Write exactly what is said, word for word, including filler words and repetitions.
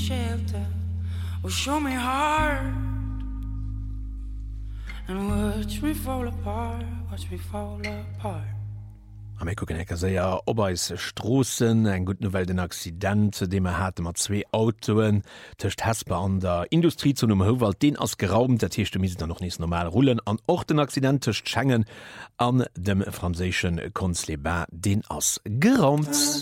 shelter or show me heart and watch me fall apart, watch me fall apart. Am e kucken ecker séier obeis Strossen eng gut Novel den Accident, deem er hat mat zwee Autoen tëcht Hesper an der Industrie zun um Howald den ass geraumt, der Tierchte mis noch nis normal rollen an och den Accident tëcht Schengen an dem franzéschen Konzlebar den ass geraumt.